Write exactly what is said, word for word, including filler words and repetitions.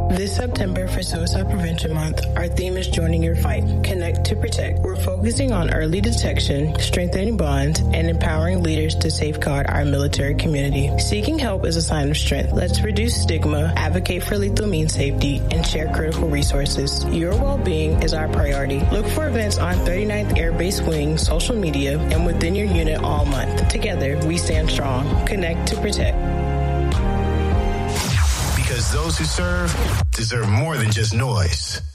This September for Suicide Prevention Month, our theme is Joining Your Fight. Connect to Protect. We're focusing on early detection, strengthening bonds, and empowering leaders to safeguard our military community. Seeking help is a sign of strength. Let's reduce stigma, advocate for lethal means safety, and share critical resources. Your well-being is our priority. Look for events on thirty-ninth Air Base Wing, social media, and within your unit all month. Together, we stand strong. Connect to Protect. Because those who serve deserve more than just noise.